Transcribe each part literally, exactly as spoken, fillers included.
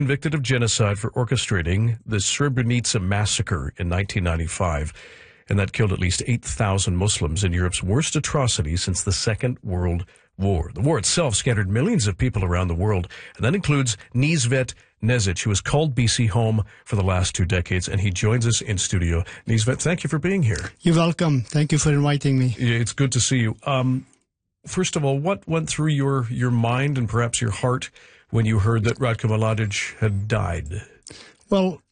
Convicted of genocide for orchestrating the Srebrenica massacre in nineteen ninety-five, and that killed at least eight thousand Muslims in Europe's worst atrocity since the Second World War. The war itself scattered millions of people around the world, and that includes Nisvet Nezic, who has called B C home for the last two decades, and he joins us in studio. Nisvet, thank you for being here. You're welcome. Thank you for inviting me. Yeah, it's good to see you. Um, first of all, what went through your, your mind and perhaps your heart when you heard that Ratko Mladic had died? Well,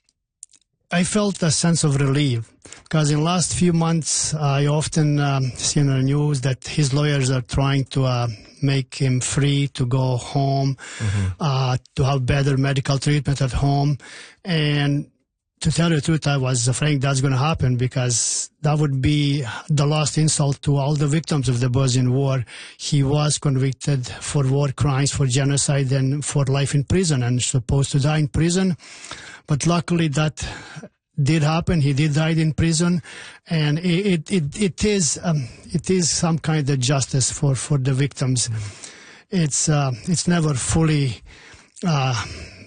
I felt a sense of relief because in the last few months, I often um, see in the news that his lawyers are trying to uh, make him free to go home, mm-hmm. uh, to have better medical treatment at home. And to tell you the truth, I was afraid that's going to happen because that would be the last insult to all the victims of the Bosnian War. He was convicted for war crimes, for genocide, and for life in prison, and supposed to die in prison. But luckily that did happen. He did die in prison, and it it it is um, it is some kind of justice for, for the victims. Mm-hmm. It's uh, it's never fully. Uh,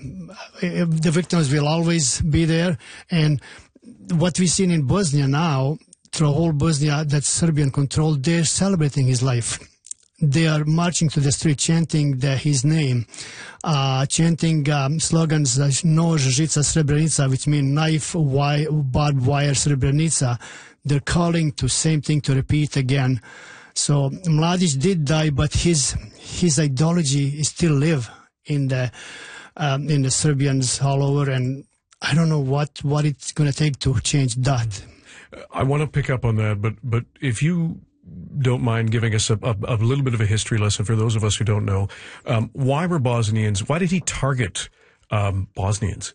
the victims will always be there, and what we've seen in Bosnia now, through whole Bosnia that's Serbian controlled, they're celebrating his life. They are marching to the street, chanting the, his name, uh, chanting um, slogans like Nož, Žica, Srebrenica, which mean knife, wire, barbed wire, Srebrenica. They're calling to same thing to repeat again. So Mladic did die, but his his ideology is still live in the um, in the Serbians all over, and I don't know what what it's going to take to change that. I want to pick up on that, but but if you don't mind giving us a, a, a little bit of a history lesson for those of us who don't know, um, why were Bosnians? Why did he target um, Bosnians?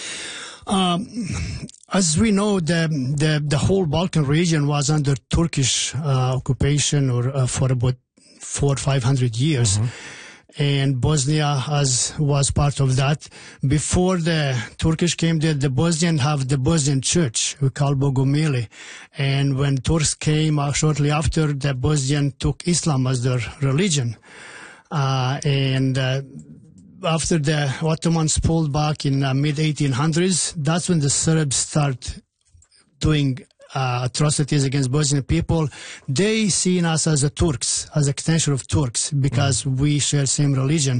Um, as we know, the, the the whole Balkan region was under Turkish uh, occupation, or uh, for about four or five hundred years. Mm-hmm. And Bosnia has, was part of that. Before the Turkish came there, the Bosnians have the Bosnian church, we call Bogomili. And when Turks came uh, shortly after, the Bosnian took Islam as their religion. Uh, and uh, after the Ottomans pulled back in uh, mid eighteen hundreds, that's when the Serbs start doing Uh, atrocities against Bosnian people. They see us as a Turks, as an extension of Turks, because mm. we share same religion.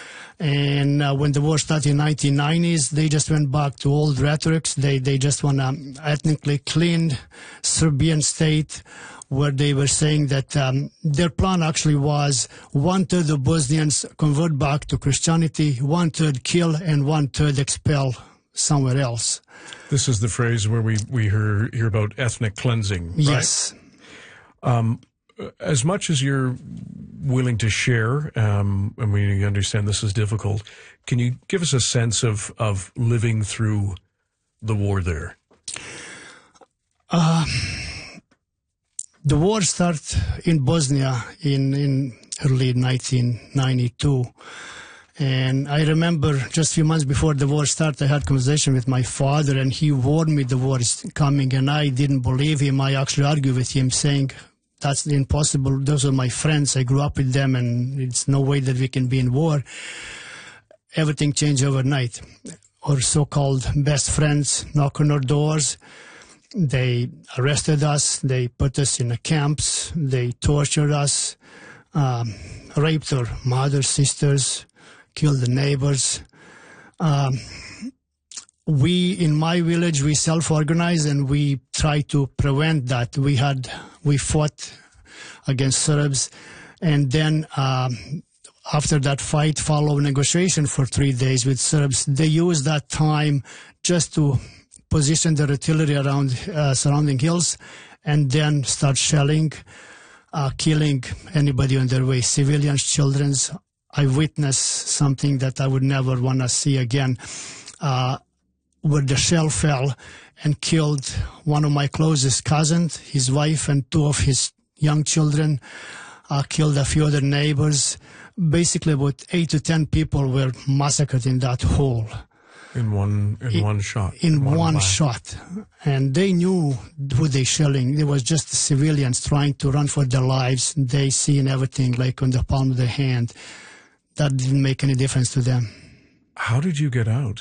And uh, when the war started in nineteen nineties, they just went back to old rhetorics. They they just want to ethnically clean Serbian state, where they were saying that um, their plan actually was one-third of Bosnians convert back to Christianity, one-third kill, and one-third expel somewhere else. This is the phrase where we, we hear, hear about ethnic cleansing, right? Yes. Um, as much as you're willing to share, um, and we understand this is difficult, can you give us a sense of, of living through the war there? Uh, the war started in Bosnia in, in early nineteen ninety-two. And I remember just a few months before the war started, I had a conversation with my father, and he warned me the war is coming, and I didn't believe him. I actually argued with him, saying, that's impossible. Those are my friends. I grew up with them, and it's no way that we can be in war. Everything changed overnight. Our so-called best friends knock on our doors. They arrested us. They put us in the camps. They tortured us, um, raped our mothers, sisters, killed the neighbors. Um, we, in my village, we self-organized, and we tried to prevent that. We had, we fought against Serbs, and then um, after that fight followed negotiation for three days with Serbs. They used that time just to position the artillery around uh, surrounding hills, and then start shelling, uh, killing anybody on their way, civilians, children's. I witnessed something that I would never want to see again, uh, where the shell fell and killed one of my closest cousins, his wife, and two of his young children, uh, killed a few other neighbors. Basically, about eight to ten people were massacred in that hole. In one, in, in one shot. In, in one, one shot. And they knew who they shelling. It was just the civilians trying to run for their lives. They seen everything like on the palm of their hand. That didn't make any difference to them. How did you get out?